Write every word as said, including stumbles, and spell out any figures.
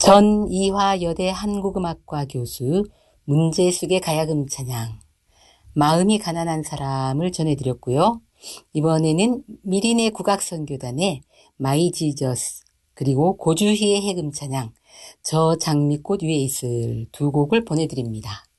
전 이화여대 한국음악과 교수 문재숙의 가야금 찬양, 마음이 가난한 사람을 전해드렸고요. 이번에는 미리네 국악선교단의 마이 지저스, 그리고 고주희의 해금 찬양, 저 장미꽃 위에 있을 두 곡을 보내드립니다.